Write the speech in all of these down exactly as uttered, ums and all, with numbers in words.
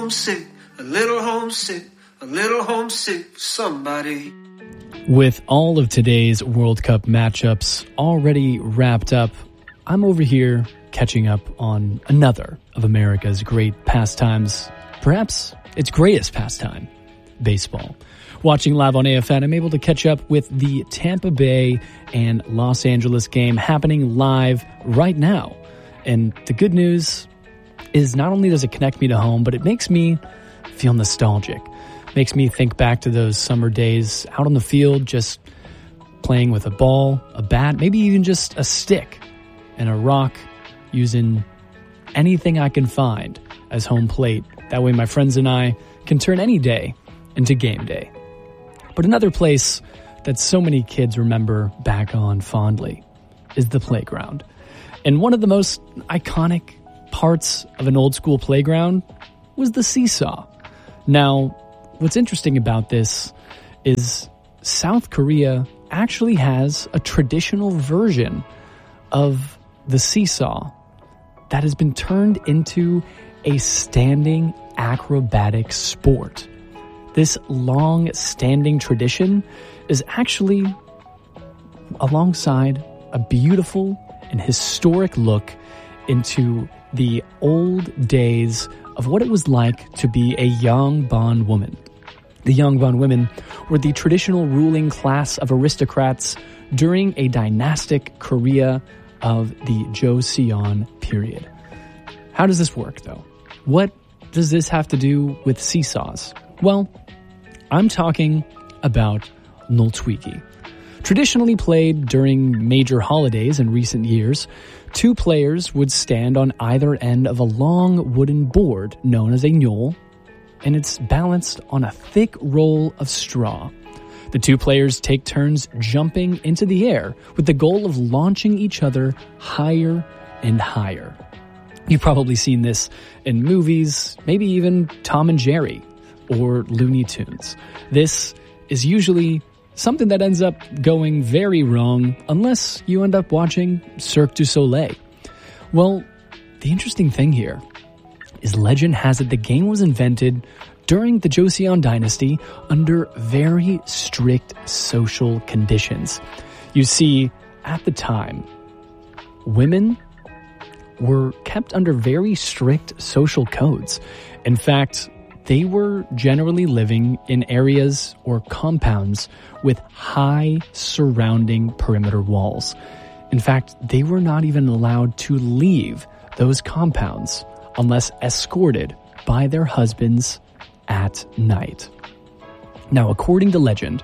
homesick, a little homesick, a little homesick for somebody. With all of today's World Cup matchups already wrapped up, I'm over here catching up on another of America's great pastimes, perhaps its greatest pastime, baseball. Watching live on A F N, I'm able to catch up with the Tampa Bay and Los Angeles game happening live right now. And the good news is not only does it connect me to home, but it makes me feel nostalgic. Makes me think back to those summer days out on the field, just playing with a ball, a bat, maybe even just a stick and a rock, using anything I can find as home plate. That way my friends and I can turn any day into game day. But another place that so many kids remember back on fondly is the playground. And one of the most iconic parts of an old school playground was the seesaw. Now, what's interesting about this is South Korea actually has a traditional version of the seesaw that has been turned into a standing acrobatic sport. This long-standing tradition is actually alongside a beautiful and historic look into the old days of what it was like to be a Yongbon woman. The Yongbon women were the traditional ruling class of aristocrats during a dynastic Korea of the Joseon period. How does this work, though? What does this have to do with seesaws? Well, I'm talking about Noltwigi. Traditionally played during major holidays in recent years, two players would stand on either end of a long wooden board known as a nyol, and it's balanced on a thick roll of straw. The two players take turns jumping into the air with the goal of launching each other higher and higher. You've probably seen this in movies, maybe even Tom and Jerry or Looney Tunes. This is usually something that ends up going very wrong unless you end up watching Cirque du Soleil. Well, the interesting thing here is legend has it the game was invented during the Joseon dynasty under very strict social conditions. You see, at the time, women were kept under very strict social codes. In fact, they were generally living in areas or compounds with high surrounding perimeter walls. In fact, they were not even allowed to leave those compounds unless escorted by their husbands at night. Now, according to legend,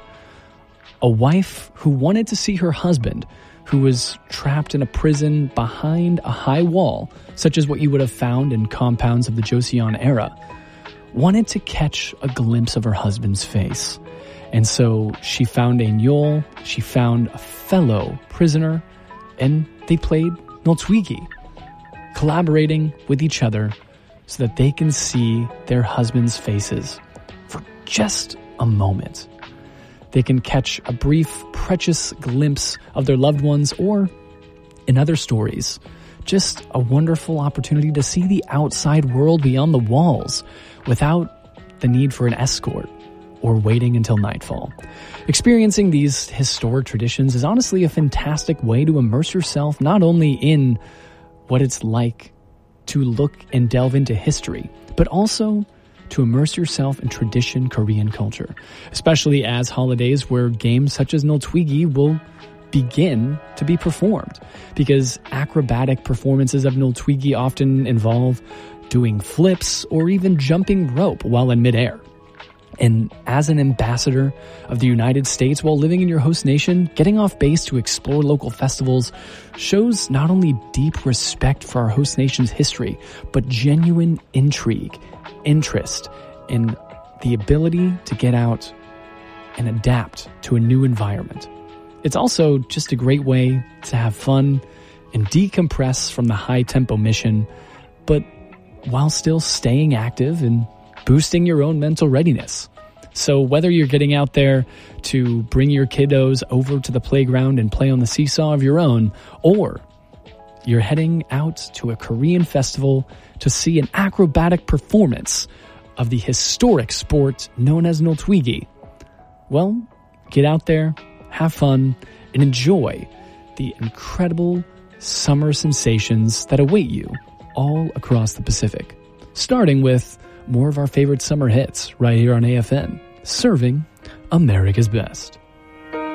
a wife who wanted to see her husband, who was trapped in a prison behind a high wall, such as what you would have found in compounds of the Joseon era, wanted to catch a glimpse of her husband's face. And so she found a nyol, she found a fellow prisoner, and they played Noltwigi, collaborating with each other so that they can see their husbands' faces for just a moment. They can catch a brief, precious glimpse of their loved ones, or, in other stories, just a wonderful opportunity to see the outside world beyond the walls without the need for an escort or waiting until nightfall. Experiencing these historic traditions is honestly a fantastic way to immerse yourself not only in what it's like to look and delve into history, but also to immerse yourself in tradition Korean culture, especially as holidays where games such as Noltwigi will begin to be performed, because acrobatic performances of Noltwigi often involve doing flips or even jumping rope while in midair. And as an ambassador of the United States while living in your host nation, getting off base to explore local festivals shows not only deep respect for our host nation's history, but genuine intrigue, interest, and the ability to get out and adapt to a new environment. It's also just a great way to have fun and decompress from the high-tempo mission, but while still staying active and boosting your own mental readiness. So whether you're getting out there to bring your kiddos over to the playground and play on the seesaw of your own, or you're heading out to a Korean festival to see an acrobatic performance of the historic sport known as Noltwigi? Well, get out there, have fun, and enjoy the incredible summer sensations that await you all across the Pacific. Starting with more of our favorite summer hits right here on A F N, serving America's best.